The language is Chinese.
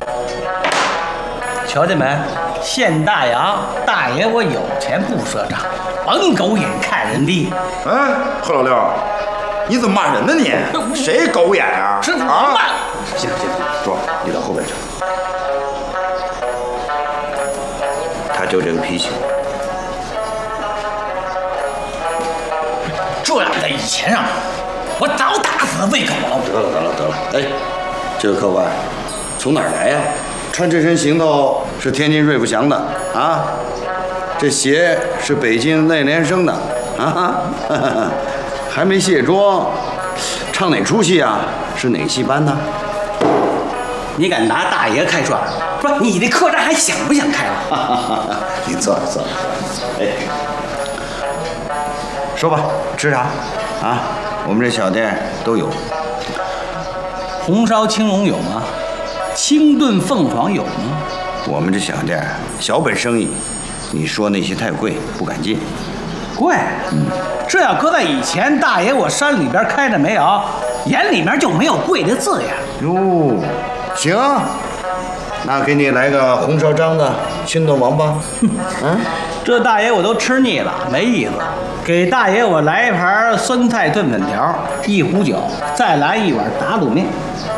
瞧见没？现大洋，大爷我有钱不赊账，甭狗眼看人低。 哎，何老六，你怎么骂人呢你？谁狗眼啊？ 是我骂。 行，说，你到后边去。他就这个脾气。 这要在以前啊，我早打死喂狗了。 得了，哎，这个客官从哪儿来呀？穿这身行头是天津瑞福祥的啊，这鞋是北京内联升的啊，还没卸妆，唱哪出戏啊？是哪戏班呢？ 你敢拿大爷开涮？说你这客栈还想不想开了？ 你坐着。哎，说吧，吃啥啊？我们这小店都有。 红烧青龙有吗？清炖凤凰有吗？ 我们这小店小本生意，你说那些太贵，不敢进。 贵？这要搁在以前，大爷我山里边开着煤窑，眼里面就没有贵的字样。 哟，行，那给你来个红烧獐子、清炖王八。 这大爷我都吃腻了，没意思。给大爷我来一盘酸菜炖粉条，一壶酒，再来一碗打卤面。